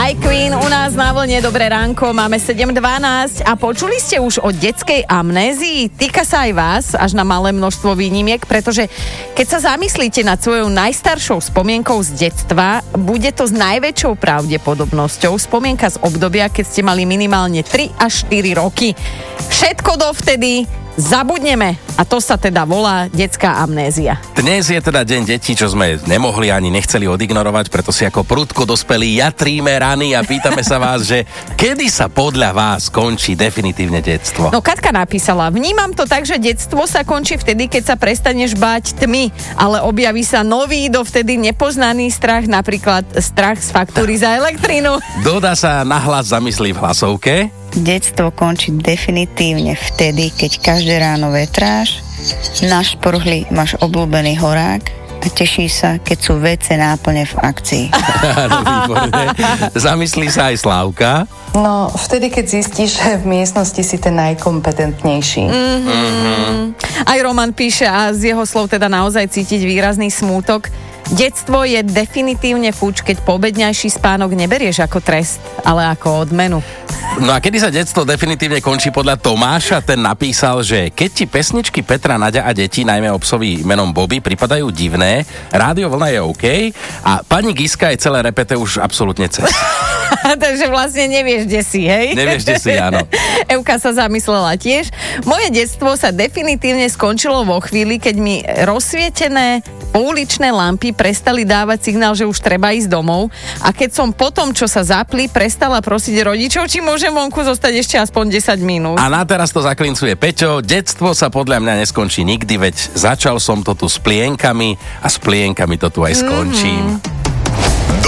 aj Queen u nás na vlne. Dobré ránko, máme 7:12 a počuli ste už o detskej amnézii? Týka sa aj vás, až na malé množstvo výnimiek, pretože keď sa zamyslíte nad svojou najstaršou spomienkou z detstva, bude to s najväčšou pravdepodobnosťou spomienka z obdobia, keď ste mali minimálne 3 až 4 roky. Všetko dovtedy zabudneme a to sa teda volá detská amnézia. Dnes je teda deň detí, čo sme nemohli ani nechceli odignorovať, preto si ako prudko dospelí jatríme rany a pýtame sa vás, že kedy sa podľa vás končí definitívne detstvo? No Katka napísala, vnímam to tak, že detstvo sa končí vtedy, keď sa prestaneš báť tmy, ale objaví sa nový, dovtedy nepoznaný strach, napríklad strach z faktúry za elektrínu. Doda sa nahlas zamyslí v hlasovke. Detstvo končí definitívne vtedy, keď každé ráno vetráš, na šporhli máš obľúbený horák a teší sa, keď sú WC náplne v akcii. Výborné. Zamyslí sa aj Slávka. No, vtedy, keď zistíš, že v miestnosti si ten najkompetentnejší. Aj Roman píše a z jeho slov teda naozaj cítiť výrazný smútok. Detstvo je definitívne fuč, keď poobedňajší spánok neberieš ako trest, ale ako odmenu. No a kedy sa detstvo definitívne končí podľa Tomáša, ten napísal, že keď ti pesničky Petra, Naďa a deti, najmä o psovi menom Bobby, pripadajú divné, Rádio Vlna je OK a pani Giska je celé repete už absolútne cez. Takže vlastne nevieš, kde si, hej? Nevieš, kde si, áno. Evka sa zamyslela tiež. Moje detstvo sa definitívne skončilo vo chvíli, keď mi rozsvietené pouličné lampy prestali dávať signál, že už treba ísť domov a keď som potom, čo sa zapli, prestala prosiť rodičov, či môžem vonku zostať ešte aspoň 10 minút. A na teraz to zaklincuje Peťo. Detstvo sa podľa mňa neskončí nikdy, veď začal som to tu s plienkami a s plienkami to tu aj skončím.